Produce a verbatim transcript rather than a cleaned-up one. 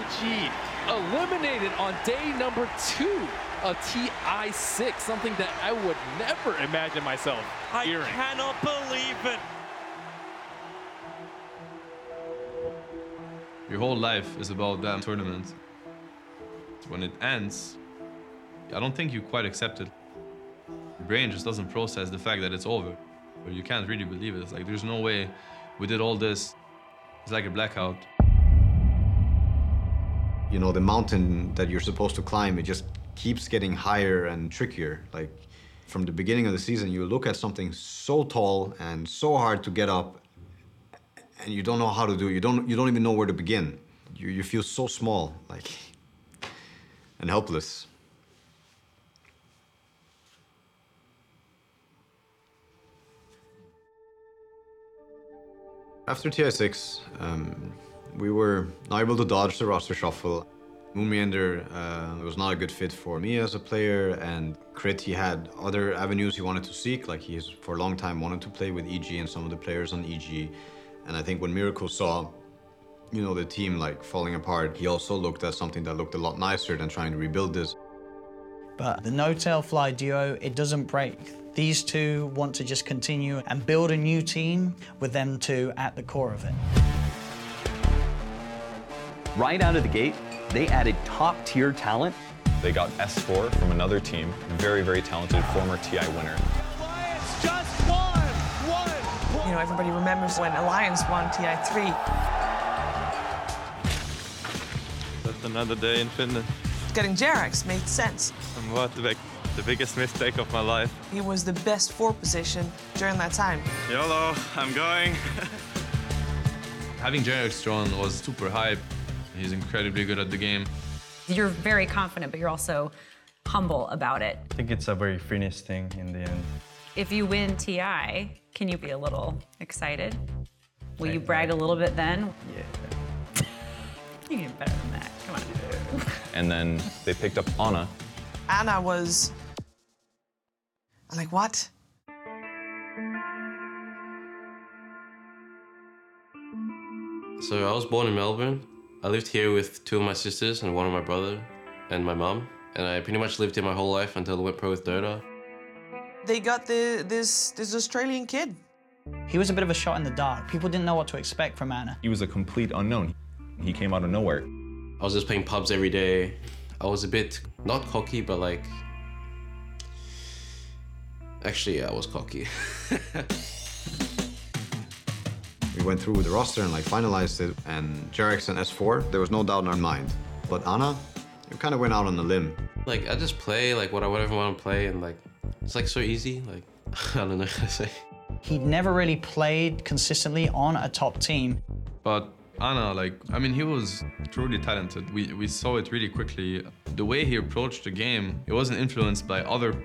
G eliminated on day number two of T I six, something that I would never imagine myself hearing. I cannot believe it. Your whole life is about that tournament. When it ends, I don't think you quite accept it. Your brain just doesn't process the fact that it's over. Or you can't really believe it. It's like, there's no way we did all this. It's like a blackout. You know, the mountain that you're supposed to climb, it just keeps getting higher and trickier. Like, from the beginning of the season, you look at something so tall and so hard to get up, and you don't know how to do it. You don't, you don't even know where to begin. You, you feel so small, like, and helpless. After T I six, um, we were not able to dodge the roster shuffle. Moonmeander uh, was not a good fit for me as a player, and Crit, he had other avenues he wanted to seek. Like, he's for a long time wanted to play with E G and some of the players on E G. And I think when Miracle saw, you know, the team like falling apart, he also looked at something that looked a lot nicer than trying to rebuild this. But the No-Tail Fly duo, it doesn't break. These two want to just continue and build a new team with them two at the core of it. Right out of the gate, they added top-tier talent. They got S four from another team, very, very talented former T I winner. Alliance just won! One! You know, everybody remembers when Alliance won T I three. That's another day in Finland. Getting Jerax made sense. And what the, big, the biggest mistake of my life. He was the best four position during that time. YOLO, I'm going. Having Jerax drawn was super hype. He's incredibly good at the game. You're very confident, but you're also humble about it. I think it's a very Finnish thing in the end. If you win T I, can you be a little excited? Will you brag a little bit then? Yeah. You can get better than that, come on. And then they picked up Anna. Anna was, I'm like, what? So I was born in Melbourne. I lived here with two of my sisters and one of my brother and my mum. And I pretty much lived here my whole life until I went pro with Dota. They got the, this, this Australian kid. He was a bit of a shot in the dark. People didn't know what to expect from Anna. He was a complete unknown. He came out of nowhere. I was just playing pubs every day. I was a bit, not cocky, but like... Actually, yeah, I was cocky. We went through the roster and like finalized it, and Jerax and S four, there was no doubt in our mind. But Anna, we kind of went out on a limb. Like, I just play like what I whatever I want to play, and like, it's like so easy. Like, I don't know how to say. He'd never really played consistently on a top team. But Anna, like, I mean, he was truly talented. We, we saw it really quickly. The way he approached the game, it wasn't influenced by other